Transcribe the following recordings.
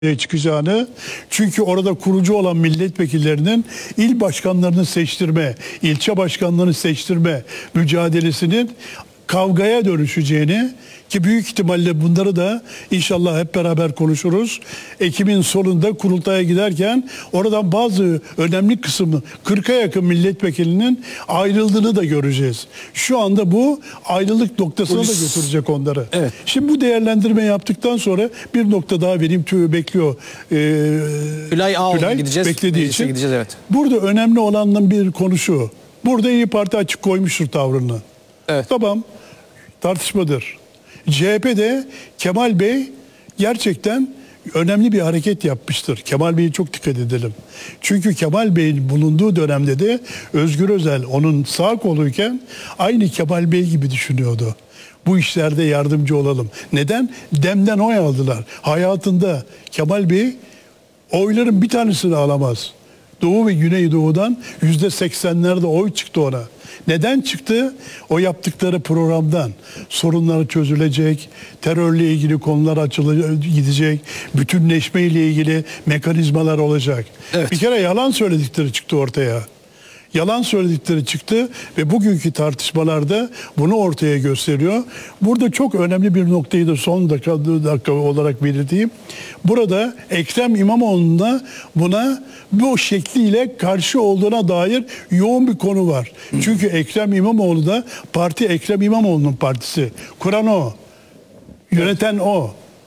çıkacağını, çünkü orada kurucu olan milletvekillerinin il başkanlarını seçtirme, ilçe başkanlarını seçtirme mücadelesinin kavgaya dönüşeceğini, ki büyük ihtimalle bunları da inşallah hep beraber konuşuruz. Ekim'in sonunda kurultaya giderken oradan bazı önemli kısmı 40'a yakın milletvekilinin ayrıldığını da göreceğiz. Şu anda bu ayrılık noktasına da götürecek onları. Evet. Şimdi bu değerlendirme yaptıktan sonra bir nokta daha benim bekliyor. Tülay Ağoğlu'na gideceğiz. Beklediği için. Gideceğiz, evet. Burada önemli olan bir konu şu. Burada İYİ Parti açık koymuştur tavrını. Evet. Tamam, tartışmadır. CHP'de Kemal Bey gerçekten önemli bir hareket yapmıştır. Kemal Bey'e çok dikkat edelim. Çünkü Kemal Bey'in bulunduğu dönemde de Özgür Özel onun sağ koluyken aynı Kemal Bey gibi düşünüyordu. Bu işlerde yardımcı olalım. Neden? Dem'den oy aldılar. Hayatında Kemal Bey oyların bir tanesini alamaz. Doğu ve Güneydoğu'dan %80'lerde oy çıktı ona. Neden çıktı? O yaptıkları programdan sorunları çözülecek, terörle ilgili konular gidecek, bütünleşme ile ilgili mekanizmalar olacak. Evet. Bir kere yalan söyledikleri çıktı ortaya. Yalan söyledikleri çıktı ve bugünkü tartışmalarda bunu ortaya gösteriyor. Burada çok önemli bir noktayı da son dakika olarak belirteyim. Burada Ekrem İmamoğlu'na buna bu şekliyle karşı olduğuna dair yoğun bir konu var. Çünkü Ekrem İmamoğlu da parti Ekrem İmamoğlu'nun partisi. Kuran o. Yöneten o.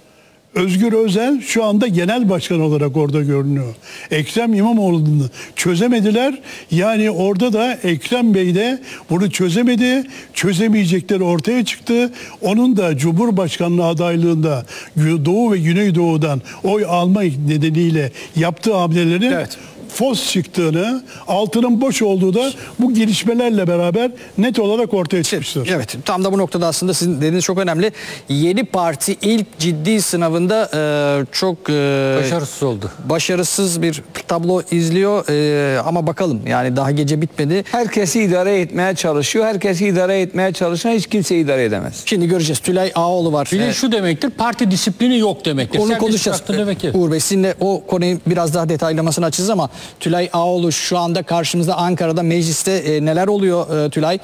Özgür Özel şu anda genel başkan olarak orada görünüyor. Ekrem İmamoğlu'nu çözemediler. Yani orada da Ekrem Bey de bunu çözemedi. Çözemeyecekleri ortaya çıktı. Onun da Cumhurbaşkanlığı adaylığında Doğu ve Güneydoğu'dan oy alma nedeniyle yaptığı hamlelerin fos çıktığını, altının boş olduğu da bu gelişmelerle beraber net olarak ortaya çıkmıştır. Evet, tam da bu noktada aslında sizin dediğiniz çok önemli. Yeni parti ilk ciddi sınavında çok başarısız oldu. Başarısız bir tablo izliyor ama bakalım, yani daha gece bitmedi. Herkesi idare etmeye çalışıyor. Herkesi idare etmeye çalışan hiç kimseyi idare edemez. Şimdi göreceğiz. Tülay Ağoğlu var. Bir de şu demektir, parti disiplini yok demektir. Onu konuşacağız. Uğur Bey, sizinle o konuyu biraz daha detaylamasını açacağız ama Tülay Ağoğlu şu anda karşımızda Ankara'da mecliste. Neler oluyor Tülay?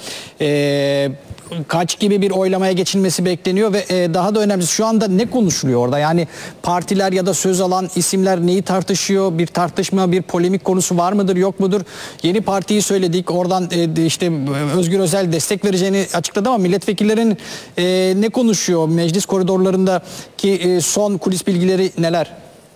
Kaç gibi bir oylamaya geçilmesi bekleniyor ve daha da önemlisi şu anda ne konuşuluyor orada? Yani partiler ya da söz alan isimler neyi tartışıyor? Bir tartışma, bir polemik konusu var mıdır, yok mudur? Yeni partiyi söyledik. Oradan işte Özgür Özel destek vereceğini açıkladı ama milletvekillerin ne konuşuyor? Meclis koridorlarındaki son kulis bilgileri neler?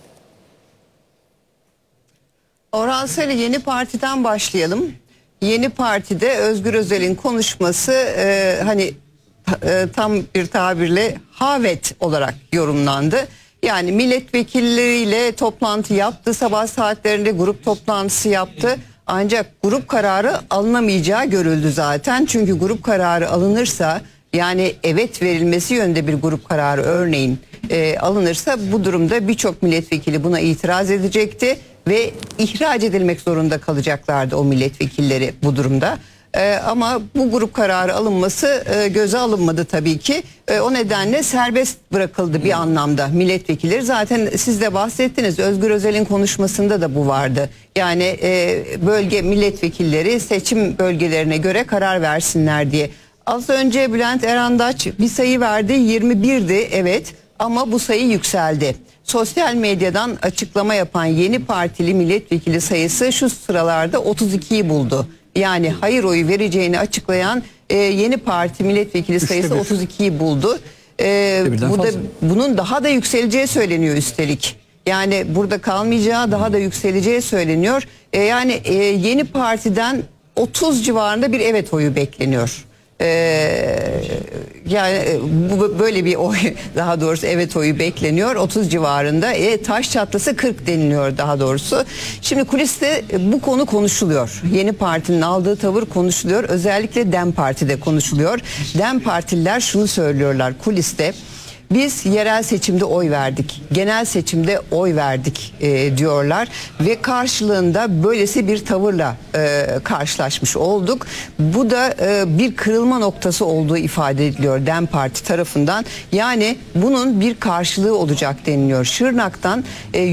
Orhan Sarı, Yeni Parti'den başlayalım. Yeni Parti'de Özgür Özel'in konuşması tam bir tabirle havet olarak yorumlandı. Yani milletvekilleriyle toplantı yaptı, sabah saatlerinde grup toplantısı yaptı. Ancak grup kararı alınamayacağı görüldü zaten. Çünkü grup kararı alınırsa, yani evet verilmesi yönde bir grup kararı örneğin alınırsa, bu durumda birçok milletvekili buna itiraz edecekti. Ve ihraç edilmek zorunda kalacaklardı o milletvekilleri bu durumda. Ama bu grup kararı alınması göze alınmadı tabii ki. O nedenle serbest bırakıldı bir anlamda milletvekilleri. Zaten siz de bahsettiniz, Özgür Özel'in konuşmasında da bu vardı. Yani bölge milletvekilleri seçim bölgelerine göre karar versinler diye. Az önce Bülent Erandaç bir sayı verdi, 21'di evet, ama bu sayı yükseldi. Sosyal medyadan açıklama yapan Yeni Partili milletvekili sayısı şu sıralarda 32'yi buldu. Yani hayır oyu vereceğini açıklayan Yeni Parti milletvekili sayısı 32'yi buldu. Bunun daha da yükseleceği söyleniyor üstelik. Yani burada kalmayacağı, daha da yükseleceği söyleniyor. Yani Yeni Parti'den 30 civarında bir evet oyu bekleniyor. Yani böyle bir oy, daha doğrusu evet oyu bekleniyor 30 civarında. Taş çatlası 40 deniliyor daha doğrusu. Şimdi kuliste bu konu konuşuluyor. Yeni Parti'nin aldığı tavır konuşuluyor. Özellikle DEM Parti'de konuşuluyor. DEM Partililer şunu söylüyorlar kuliste. Biz yerel seçimde oy verdik, genel seçimde oy verdik diyorlar ve karşılığında böylesi bir tavırla karşılaşmış olduk. Bu da bir kırılma noktası olduğu ifade ediliyor DEM Parti tarafından. Yani bunun bir karşılığı olacak deniliyor. Şırnak'tan